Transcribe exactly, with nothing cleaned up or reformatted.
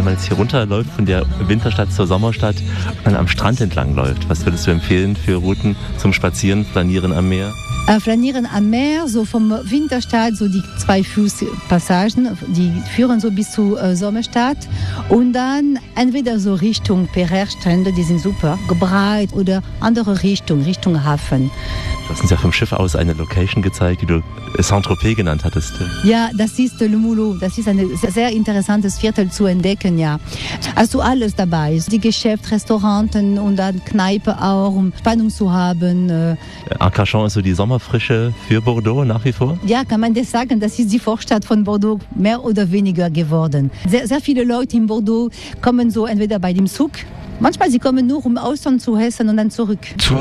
wenn man jetzt hier runterläuft von der Winterstadt zur Sommerstadt und dann am Strand entlang läuft, was würdest du empfehlen für Routen zum Spazieren, Flanieren am Meer? Äh, Flanieren am Meer, so vom Winterstadt, so die zwei Fußpassagen, die führen so bis zur äh, Sommerstadt und dann entweder so Richtung Pereire-Strände, die sind super, breit oder andere Richtung, Richtung Hafen. Du hast uns ja vom Schiff aus eine Location gezeigt, die du Saint-Tropez genannt hattest. Ja, das ist Le Moulot. Das ist ein sehr interessantes Viertel zu entdecken, ja. Hast du alles dabei. Die Geschäfte, Restauranten und dann Kneipe auch, um Spannung zu haben. Arcachon ist so die Sommerfrische für Bordeaux nach wie vor? Ja, kann man das sagen. Das ist die Vorstadt von Bordeaux mehr oder weniger geworden. Sehr, sehr viele Leute in Bordeaux kommen so entweder bei dem Zug. Manchmal sie kommen nur, um Austern zu essen und dann zurück. Toi